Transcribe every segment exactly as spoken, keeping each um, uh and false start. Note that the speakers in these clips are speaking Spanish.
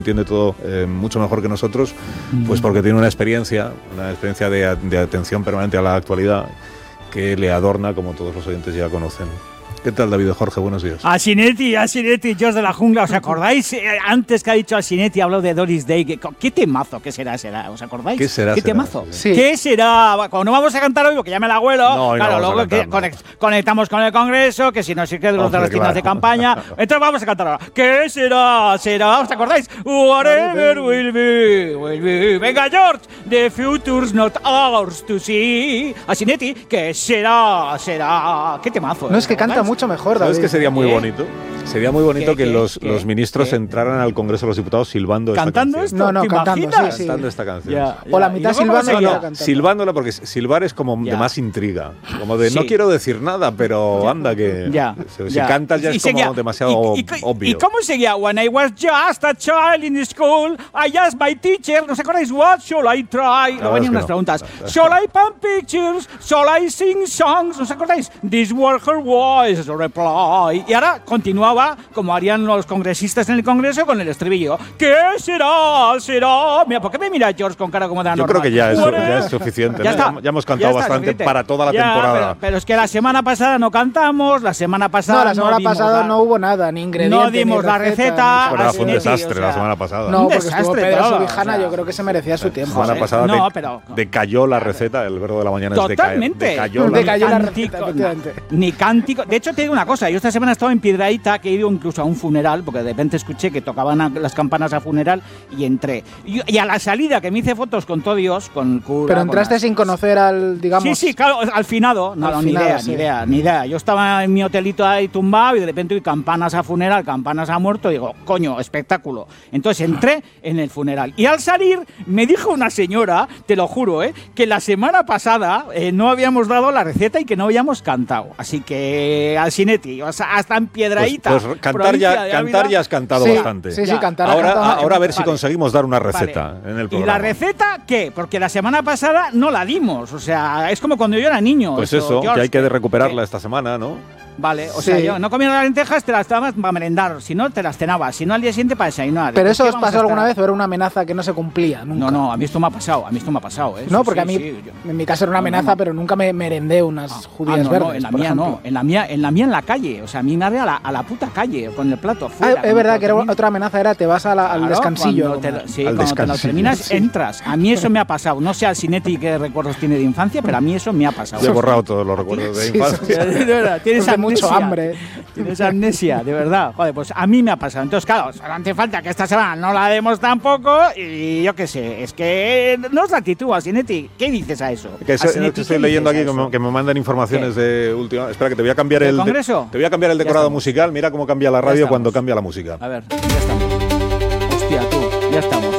entiende todo eh, mucho mejor que nosotros, pues porque tiene una experiencia, una experiencia de, de atención permanente a la actualidad que le adorna, como todos los oyentes ya conocen. ¿Qué tal, David Jorge? Buenos días. Asinetti, Asinetti, George de la Jungla, ¿os acordáis? Eh, antes que ha dicho Asinetti, habló de Doris Day. ¿Qué, qué temazo? ¿Qué será? será? ¿Os acordáis? ¿Qué será? ¿Qué será, temazo? Sí. ¿Qué será? Cuando no vamos a cantar hoy, porque llama el abuelo, no, claro, no luego cantar, que no. conect, conectamos con el Congreso, que si no, sí que de los de las tiendas claro. de campaña. Entonces vamos a cantar ahora. ¿Qué será? ¿Será? ¿Os acordáis? Whatever will be, will be. Venga, George, the future's not ours to see. Asinetti, ¿qué será? ¿Será? ¿Qué temazo? No, es que canta mucho mejor, David. ¿Sabes que sería muy ¿Qué? bonito? Sería muy bonito ¿Qué, que qué, los, qué, los ministros qué? entraran al Congreso de los Diputados silbando ¿Cantando esta esto? No, no, ¿Te cantando, imaginas? sí, sí. Cantando esta canción. Ya, O la ya. mitad ¿Y luego silbando cómo y la sería? cantando. Silbándola, porque silbar es como Ya. de más intriga. Como de Sí. no quiero decir nada, pero Ya. anda que. Ya, Si, si ya. cantas ya Y es como seguía, demasiado y, y, obvio. ¿Y cómo seguía? When I was just a child in school, I asked my teacher, ¿no os acordáis? What shall I try? No, Luego venían es que unas no. preguntas. Shall I paint pictures? Shall I sing songs? ¿No os acordáis? These were her voices reply. Y ahora continuaba, como harían los congresistas en el Congreso, con el estribillo. ¿Qué será? ¿Será? Mira, ¿por qué me mira George con cara como de Yo anormal? creo que ya es, Whatever. ya es suficiente. Ya ¿no? está. Ya, ya hemos Ya cantado está, bastante suficiente. para toda la Ya, temporada. Pero, pero es que la semana pasada no cantamos, la semana pasada No, la semana no dimos pasada la- no hubo nada, ni ingredientes, No dimos ni la receta, receta. ni- Bueno, fue un Asinetti, desastre o sea, la semana pasada. No, Un porque estuvo desastre Pedro todo, Subijana, o sea. yo creo que se merecía su La tiempo. semana Joder. pasada No, de- pero- decayó la receta, el verbo de la mañana es decaer. Totalmente. Decayó la Decayó la Cántico, receta, efectivamente. Ni cántico. De hecho, te digo una cosa. Yo esta semana he estado en Piedrahíta, que he ido incluso a un funeral, porque de repente escuché que tocaban a- las campanas a funeral y entré. Y, y a la salida, que me hice fotos con todo Dios, con el cura. Pero con entraste las- sin conocer al, digamos... Sí, sí, claro, al finado. No, Al no, ni finado, idea, sí. ni idea, ni idea. Yo estaba en mi hotelito ahí tumbado y de repente oí campanas a funeral, campanas a muerto. Y digo, coño, espectáculo. Entonces entré en el funeral. Y al salir, me dijo una señora, te lo juro, ¿eh? que la semana pasada eh, no habíamos dado la receta y que no habíamos cantado. Así que, Asinetti, o sea, hasta en Piedrahíta. Pues, pues cantar, ya, provincia de cantar Ávila. ya has cantado Sí, bastante. sí, sí, Ya. cantar. Ahora, ha cantado ahora a ver mucho. si Vale. conseguimos dar una Vale. receta en el ¿Y programa. la receta qué? Porque la semana pasada no la dimos. O sea, es como cuando yo era niño. Pues eso, George, que hay que recuperarla que- esta semana, ¿no? Vale, o Sí. sea, yo no comía las lentejas, te las dabas para merendar, si no, te las cenabas, si no, al día siguiente para desayunar. Pero ¿Por eso qué os vamos pasó a alguna estar- vez o era una amenaza que no se cumplía nunca. No, no, a mí esto me ha pasado, a mí esto me ha pasado. ¿eh? No, Sí, porque sí, a mí, sí, yo- en mi caso era una No, no, amenaza, no. pero nunca me merendé unas Ah, judías ah, no, verdes, no, en la por mía ejemplo. no, en la mía, en la mía en la calle, o sea, a mí me había a la, a la puta calle, con el plato Ah, fuera. es verdad con que era todo el- otra amenaza, era te vas a la- al Claro, descansillo. cuando te lo- sí, Al cuando te lo descansillo. terminas, Sí. entras. A mí eso me ha pasado. No sé al Sinetti qué recuerdos tiene de infancia, pero a mí eso me ha pasado. Yo he borrado todos los recuerdos de Sí, infancia. De verdad, tienes De mucho amnesia. hambre. Tienes amnesia, de verdad. Joder, pues a mí me ha pasado. Entonces, claro, solo hace falta que esta semana no la demos tampoco y yo qué sé, es que no es la actitud, Asinetti. ¿Qué dices a eso? Que, eso- Asinetti, que estoy ¿qué leyendo dices aquí a que me, eso? que me mandan informaciones de última. Espera, que te voy a cambiar ¿Del el. de- Congreso? te voy a cambiar el Ya decorado estamos. musical. Mira cómo cambia la Ya radio estamos. cuando cambia la música. A ver, ya estamos. Hostia, tú, ya estamos.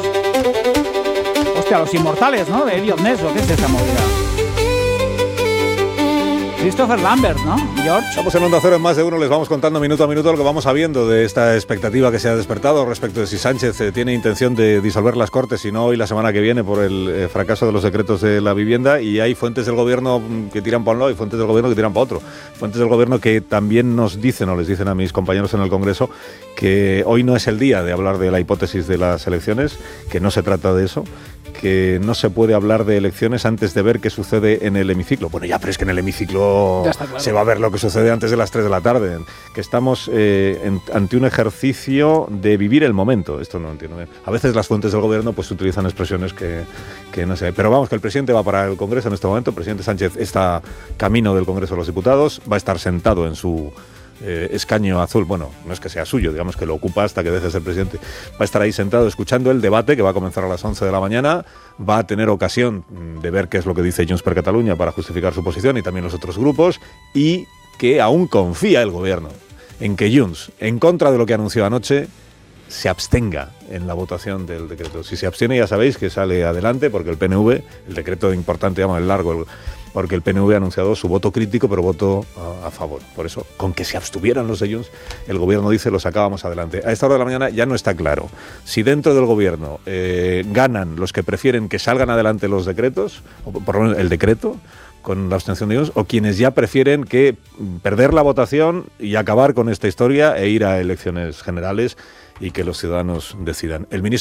Hostia, los inmortales, ¿no? De Elliot Ness, ¿o qué es esa movida? Christopher Lambert, ¿no? George. Estamos en Onda Cero en Más de Uno, les vamos contando minuto a minuto lo que vamos sabiendo de esta expectativa que se ha despertado respecto de si Sánchez eh, tiene intención de disolver las Cortes, si no hoy la semana que viene por el eh, fracaso de los decretos de la vivienda, y hay fuentes del gobierno mm, que tiran para un lado y fuentes del gobierno que tiran para otro. Fuentes del gobierno que también nos dicen, o les dicen a mis compañeros en el Congreso, que hoy no es el día de hablar de la hipótesis de las elecciones, que no se trata de eso, que no se puede hablar de elecciones antes de ver qué sucede en el hemiciclo. Bueno, ya, pero es que en el hemiciclo Ya está claro. se va a ver lo que sucede antes de las tres de la tarde. Que estamos eh, en- ante un ejercicio de vivir el momento. Esto no entiendo bien. A veces las fuentes del gobierno pues utilizan expresiones que, que no sé. Pero vamos, que el presidente va para el Congreso en este momento. El presidente Sánchez está camino del Congreso de los Diputados. Va a estar sentado en su eh, escaño azul. Bueno, no es que sea suyo, digamos que lo ocupa hasta que deje de ser presidente. Va a estar ahí sentado escuchando el debate que va a comenzar a las once de la mañana. Va a tener ocasión de ver qué es lo que dice Junts per Catalunya para justificar su posición y también los otros grupos, y que aún confía el gobierno en que Junts, en contra de lo que anunció anoche, se abstenga en la votación del decreto. Si se abstiene, ya sabéis que sale adelante, porque el P N V, el decreto importante, llama el largo, el, porque el P N V ha anunciado su voto crítico, pero voto a, a favor. Por eso, con que se abstuvieran los de Junts, el gobierno dice, lo sacábamos adelante. A esta hora de la mañana ya no está claro si dentro del gobierno eh, ganan los que prefieren que salgan adelante los decretos, o por lo menos el decreto, con la abstención de Junts, o quienes ya prefieren que perder la votación y acabar con esta historia e ir a elecciones generales y que los ciudadanos decidan. El ministro